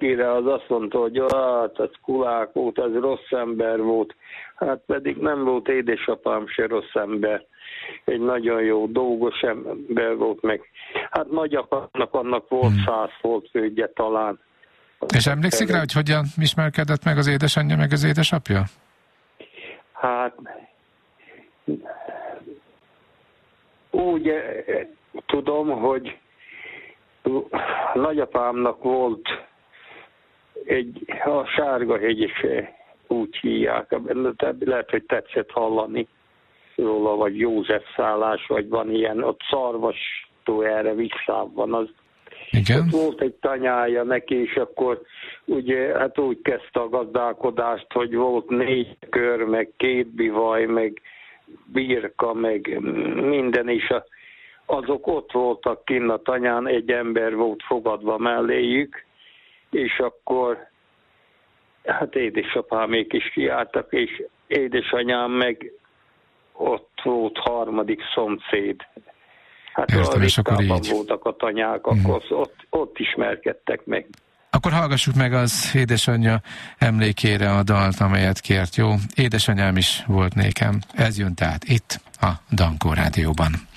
akire az azt mondta, hogy hát ez kulák volt, ez rossz ember volt. Hát pedig nem volt édesapám se rossz ember. Egy nagyon jó, dolgos ember volt meg. Hát nagyapámnak annak volt 100 foltfődje talán. És emlékszik rá, hogy hogyan ismerkedett meg az édesanyja, meg az édesapja? Hát úgy tudom, hogy nagyapámnak volt a Sárgahegy is úgy hívják, lehet, hogy tetszett hallani róla, vagy József szállás, vagy van ilyen, ott Szarvastól erre visszább van az. Igen. Ott volt egy tanyája neki, és akkor ugye, hát úgy kezdte a gazdálkodást, hogy volt 4 kör, meg 2 bivaj, meg birka, meg minden is. Azok ott voltak kinn a tanyán, egy ember volt fogadva melléjük, és akkor hát édesapámék is kiálltak, és édesanyám meg ott volt harmadik szomszéd. Hát ritkában voltak a tanyák, akkor ott ismerkedtek meg. Akkor hallgassuk meg az édesanyja emlékére a dalt, amelyet kért, jó? Édesanyám is volt nékem. Ez jön tehát itt a Dankó Rádióban.